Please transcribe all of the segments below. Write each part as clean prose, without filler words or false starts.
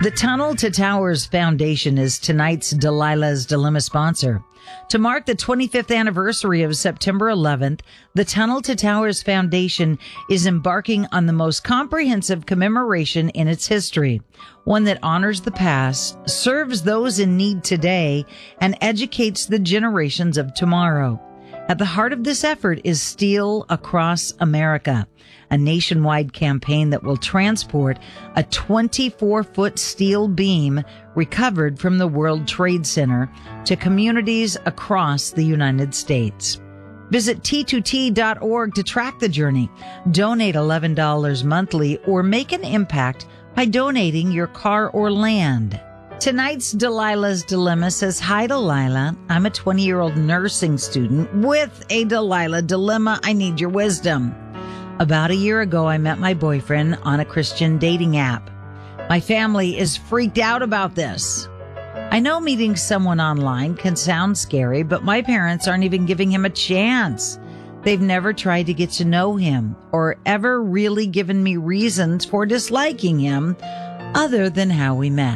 The Tunnel to Towers Foundation is tonight's Delilah's Dilemma sponsor. To mark the 25th anniversary of September 11th, the Tunnel to Towers Foundation is embarking on the most comprehensive commemoration in its history, one that honors the past, serves those in need today, and educates the generations of tomorrow. At the heart of this effort is Steel Across America, a nationwide campaign that will transport a 24-foot steel beam recovered from the World Trade Center to communities across the United States. Visit T2T.org to track the journey. Donate $11 monthly or make an impact by donating your car or land. Tonight's Delilah's Dilemma says, "Hi, Delilah. I'm a 20-year-old nursing student with a Delilah dilemma. I need your wisdom. About a year ago, I met my boyfriend on a Christian dating app. My family is freaked out about this. I know meeting someone online can sound scary, but my parents aren't even giving him a chance. They've never tried to get to know him or ever really given me reasons for disliking him other than how we met.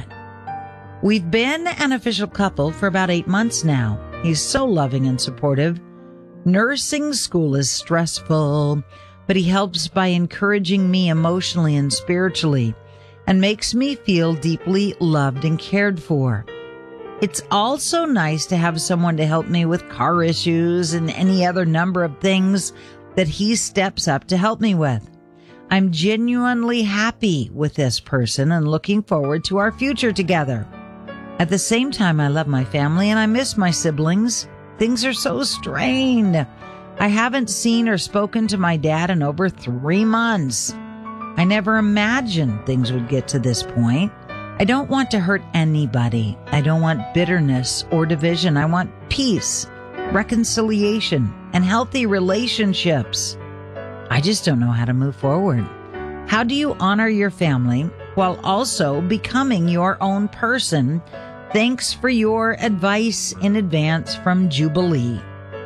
We've been an official couple for about 8 months now. He's so loving and supportive. Nursing school is stressful, but he helps by encouraging me emotionally and spiritually and makes me feel deeply loved and cared for. It's also nice to have someone to help me with car issues and any other number of things that he steps up to help me with. I'm genuinely happy with this person and looking forward to our future together. At the same time, I love my family and I miss my siblings. Things are so strained. I haven't seen or spoken to my dad in over 3 months. I never imagined things would get to this point. I don't want to hurt anybody. I don't want bitterness or division. I want peace, reconciliation, and healthy relationships. I just don't know how to move forward. How do you honor your family while also becoming your own person? Thanks for your advice in advance from Jubilee."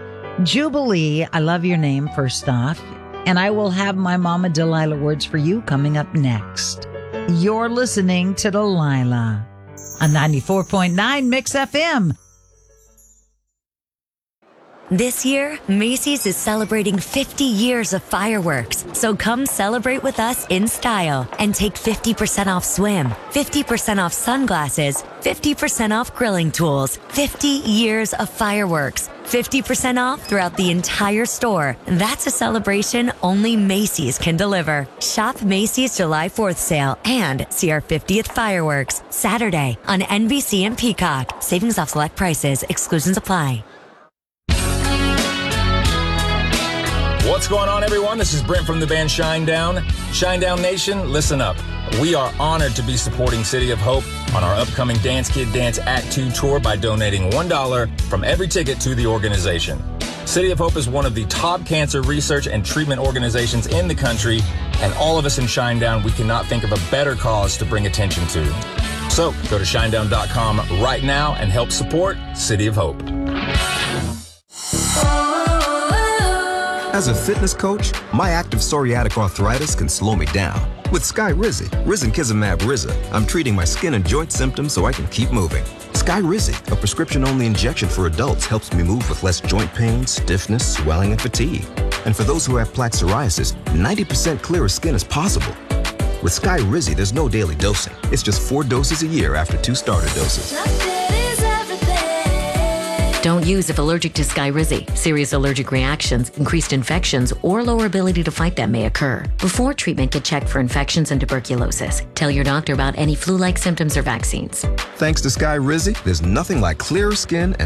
Jubilee, I love your name first off, and I will have my Mama Delilah words for you coming up next. You're listening to Delilah on 94.9 Mix FM. This year, Macy's is celebrating 50 years of fireworks. So come celebrate with us in style and take 50% off swim, 50% off sunglasses, 50% off grilling tools, 50 years of fireworks, 50% off throughout the entire store. That's a celebration only Macy's can deliver. Shop Macy's July 4th sale and see our 50th fireworks Saturday on NBC and Peacock. Savings off select prices. Exclusions apply. What's going on, everyone? This is Brent from the band Shinedown. Shinedown Nation, listen up. We are honored to be supporting City of Hope on our upcoming Dance Kid Dance Act 2 tour by donating $1 from every ticket to the organization. City of Hope is one of the top cancer research and treatment organizations in the country, and all of us in Shinedown, we cannot think of a better cause to bring attention to. So go to shinedown.com right now and help support City of Hope. As a fitness coach, my active psoriatic arthritis can slow me down. With Skyrizi, Risankizumab Riza, I'm treating my skin and joint symptoms so I can keep moving. Skyrizi, a prescription-only injection for adults, helps me move with less joint pain, stiffness, swelling, and fatigue. And for those who have plaque psoriasis, 90% clearer skin is possible. With Skyrizi, there's no daily dosing. It's just 4 doses a year after 2 starter doses. Don't use if allergic to Skyrizi. Serious allergic reactions, increased infections, or lower ability to fight them may occur. Before treatment, get checked for infections and tuberculosis. Tell your doctor about any flu-like symptoms or vaccines. Thanks to Skyrizi, there's nothing like clearer skin and